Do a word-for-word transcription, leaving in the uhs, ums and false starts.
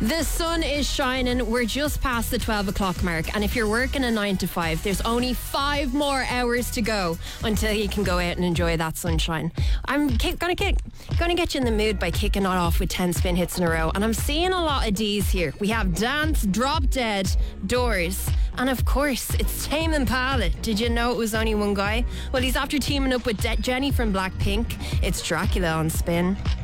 The sun is shining. We're just past the twelve o'clock mark, and if you're working a nine to five, there's only five more hours to go until you can go out and enjoy that sunshine. I'm ki- gonna kick, gonna get you in the mood by kicking it off with ten spin hits in a row, and I'm seeing a lot of D's here. We have Dance, Drop Dead, Doors, and of course it's Tame Impala. Did you know it was only one guy? Well, he's after teaming up with De- Jenny from Blackpink. It's Dracula on Spin.